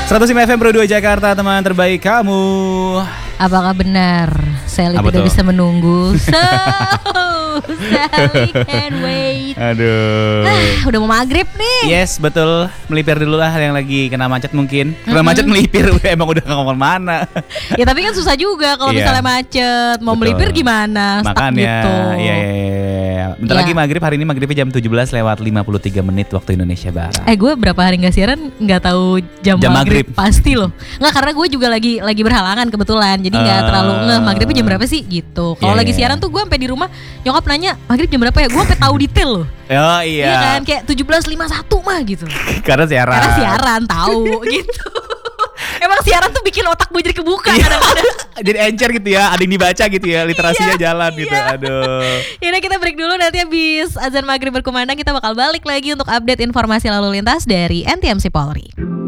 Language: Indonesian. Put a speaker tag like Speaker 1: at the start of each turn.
Speaker 1: 105 FM Pro 2 Jakarta, teman terbaik kamu.
Speaker 2: Apakah benar Sally tidak bisa menunggu? Sally can wait.
Speaker 1: Aduh.
Speaker 2: Udah mau maghrib nih.
Speaker 1: Yes, betul. Melipir dulu lah yang lagi kena macet mungkin. Kena macet melipir, emang udah gak ngomong mana.
Speaker 2: Ya tapi kan susah juga kalau misalnya macet. Mau melipir gimana?
Speaker 1: Makanya,
Speaker 2: gitu.
Speaker 1: Iya. Bentar lagi maghrib, hari ini maghribnya jam 17:53 waktu Indonesia Barat.
Speaker 2: Gue berapa hari gak siaran gak tahu jam maghrib. Pasti loh. Nggak, karena gue juga lagi berhalangan kebetulan. Jadi gak terlalu ngeh maghribnya jam berapa sih gitu. Kalau lagi siaran tuh gue sampai di rumah nyokap nanya maghrib jam berapa ya. Gue sampai tahu detail loh.
Speaker 1: Oh iya.
Speaker 2: Iya kan, kayak 17.51 mah gitu.
Speaker 1: Karena siaran
Speaker 2: tahu gitu. Emang siaran tuh bikin otak gue jadi kebuka kadang-kadang.
Speaker 1: Jadi encer gitu ya, ada yang dibaca gitu ya, literasinya jalan gitu. Aduh.
Speaker 2: Yaudah, kita break dulu, nanti habis azan maghrib berkumandang kita bakal balik lagi untuk update informasi lalu lintas dari NTMC Polri.